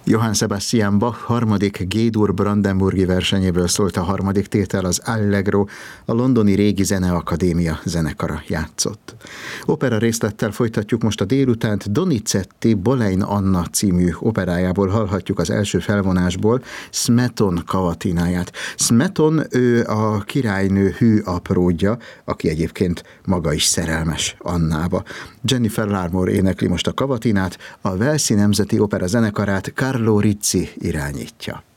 Johann Sebastian Bach harmadik G-dur brandenburgi versenyéből szólt a harmadik tétel, az Allegro, a londoni Régi Zeneakadémia zenekara játszott. Opera részlettel folytatjuk most a délutánt. Donizetti Boleyn Anna című operájából hallhatjuk az első felvonásból Smeton kavatináját. Smeton, ő a királynő hű apródja, aki egyébként maga is szerelmes Annába. Jennifer Larmore énekli most a kavatinát, a Walesi Nemzeti Opera zenekarát Carlo Rizzi irányítja.